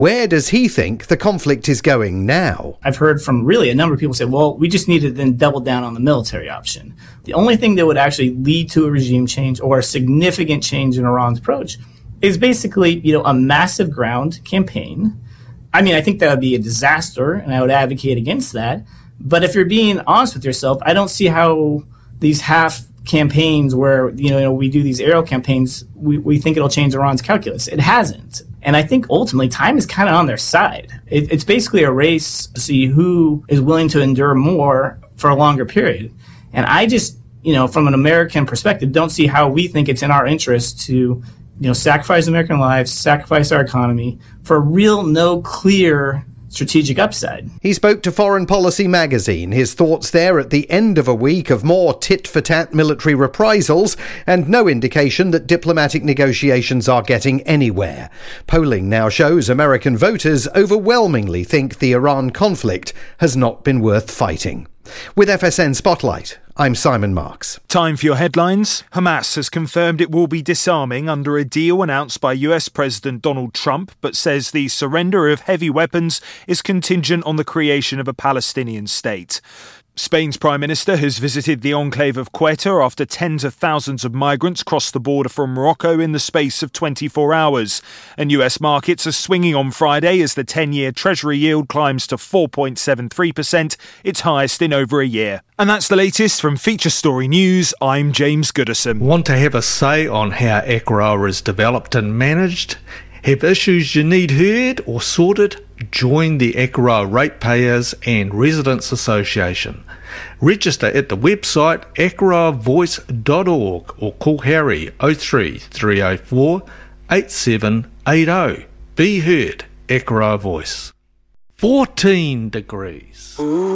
Where does he think the conflict is going now? I've heard from really a number of people say, well, we just need to then double down on the military option. The only thing that would actually lead to a regime change or a significant change in Iran's approach is basically, a massive ground campaign. I mean, I think that would be a disaster, and I would advocate against that. But if you're being honest with yourself, I don't see how these half campaigns where, we do these aerial campaigns, we think it'll change Iran's calculus. It hasn't. And I think ultimately time is kind of on their side. It's basically a race to see who is willing to endure more for a longer period. And I just, from an American perspective, don't see how we think it's in our interest to, sacrifice American lives, sacrifice our economy for no clear strategic upside. He spoke to Foreign Policy magazine. His thoughts there at the end of a week of more tit-for-tat military reprisals and no indication that diplomatic negotiations are getting anywhere. Polling now shows American voters overwhelmingly think the Iran conflict has not been worth fighting. With FSN Spotlight, I'm Simon Marks. Time for your headlines. Hamas has confirmed it will be disarming under a deal announced by US President Donald Trump, but says the surrender of heavy weapons is contingent on the creation of a Palestinian state. Spain's Prime Minister has visited the enclave of Quetta after tens of thousands of migrants crossed the border from Morocco in the space of 24 hours. And US markets are swinging on Friday as the 10-year Treasury yield climbs to 4.73%, its highest in over a year. And that's the latest from Feature Story News. I'm James Goodison. Want to have a say on how ECRA is developed and managed? Have issues you need heard or sorted? Join the ECRA Ratepayers and Residents Association. Register at the website ecravoice.org or call Harry 03 304 8780. Be heard, ECRA Voice. 14 degrees.